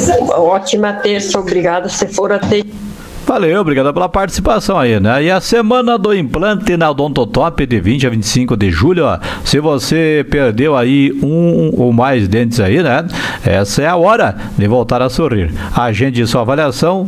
Ótima terça, obrigada. Se for até. Valeu, obrigado pela participação aí, né? E a semana do implante na Odontotop de 20 a 25 de julho, ó, se você perdeu aí um ou mais dentes aí, né? Essa é a hora de voltar a sorrir. Agende sua avaliação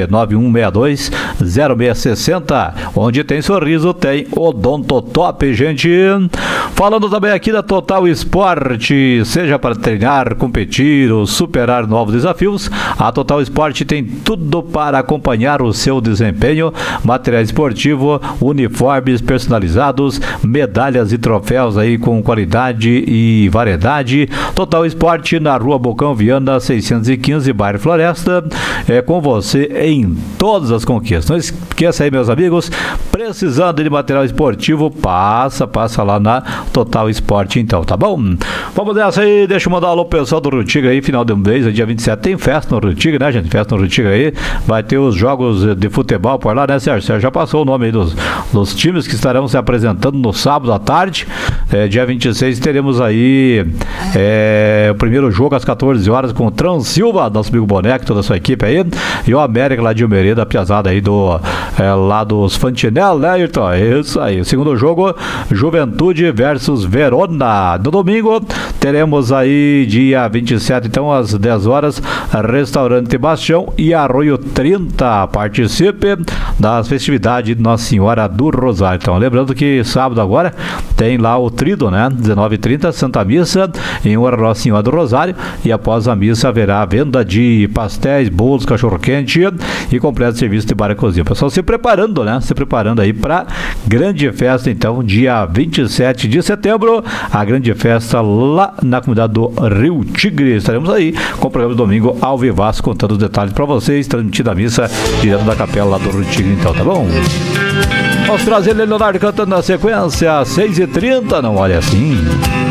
991620660, onde tem sorriso, tem Odontotop, gente. Falando também aqui da Total Esporte, seja para treinar, competir ou superar novos desafios, a Total Esporte tem tudo para acompanhar o seu desempenho: material esportivo, uniformes personalizados, medalhas e troféus aí com qualidade e variedade. Total Esporte na Rua Bocão Viana 615, bairro Floresta, é com você em todas as conquistas. Não esqueça aí, meus amigos, precisando de material esportivo, passa lá na Total Esporte então, tá bom? Vamos nessa aí, deixa eu mandar um alô pro pessoal do Rio Tigre aí, final de mês, dia 27 tem festa no Rio Tigre, né, gente? Festa no Rio Tigre aí, vai ter os jogos de futebol por lá, né, Sérgio? Sérgio já passou o nome aí dos times que estarão se apresentando no sábado à tarde, dia 26 teremos aí o primeiro jogo às 14 horas com o Transilva, nosso amigo Boneco, toda a sua equipe aí, e o América lá de Umerê, da piazada aí lá dos Fantinel, né, Ayrton? Isso aí. O segundo jogo, Juventude versus Verona. No domingo teremos aí dia 27, então às 10 horas, Restaurante Bastião e Arroio 30. Participe das festividades de Nossa Senhora do Rosário. Então, lembrando que sábado agora tem lá o Trido, né? 19h30, Santa Missa em honra a Nossa Senhora do Rosário, e após a missa haverá a venda de pastéis, bolos, cachorro-quente e completo serviço de bar e cozinha. O pessoal se preparando, né? Se preparando aí para grande festa, então, dia 27 de setembro, a grande festa lá na comunidade do Rio Tigre. Estaremos aí com o programa do domingo ao vivaço, contando os detalhes para vocês, transmitindo a missa direto da capela lá do Rio Tigre, então, tá bom? Vamos trazer Leonardo cantando na sequência, 6h30, não olha assim.